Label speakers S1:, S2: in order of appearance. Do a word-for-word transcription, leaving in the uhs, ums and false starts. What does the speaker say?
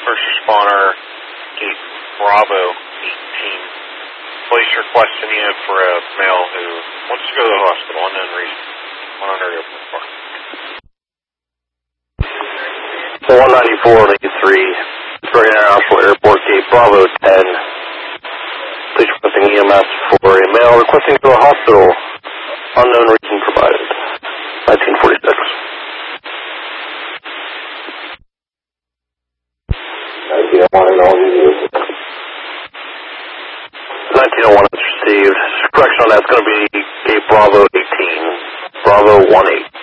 S1: first responder, gate Bravo eighteen. Place your question unit for a male who wants to go to the hospital, unknown reason. one hundred airport car.
S2: one ninety-four and eighty-three, Pittsburgh International Airport, gate Bravo ten. Please requesting E M S for a male requesting to go to the hospital. Unknown reason provided. nineteen forty-six. nineteen oh one and all units. nineteen oh one is received. Correction on that's going to be gate Bravo eighteen. Bravo one eight.